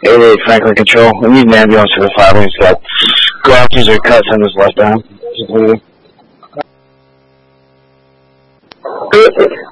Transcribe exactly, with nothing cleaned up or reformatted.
eight eight Franklin Control. We need an ambulance for the five lanes got glasses or cuts on his left arm.